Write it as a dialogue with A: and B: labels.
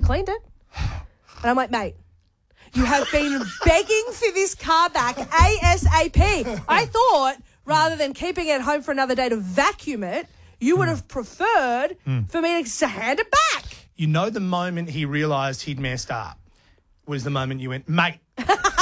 A: cleaned it. And I'm like, mate, you have been begging for this car back ASAP. I thought rather than keeping it home for another day to vacuum it, you would have preferred for me to hand it back.
B: You know, the moment he realised he'd messed up was the moment you went, mate,